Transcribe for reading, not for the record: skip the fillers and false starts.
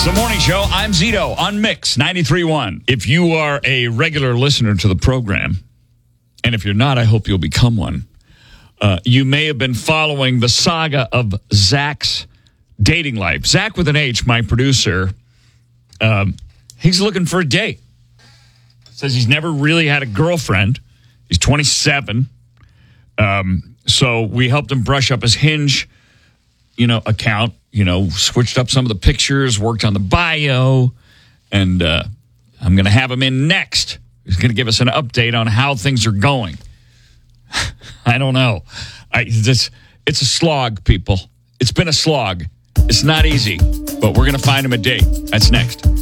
It's the morning show. I'm Zito on Mix 93.1. If you are a regular listener to the program, and if you're not, I hope you'll become one, you may have been following the saga of Zach's dating life. Zach with an H, my producer, he's looking for a date. Says he's never really had a girlfriend. He's 27. So we helped him brush up his Hinge, account, switched up some of the pictures, worked on the bio, and I'm going to have him in next. He's going to give us an update on how things are going. I don't know. It's a slog, people. It's been a slog. It's not easy, but we're going to find him a date. That's next.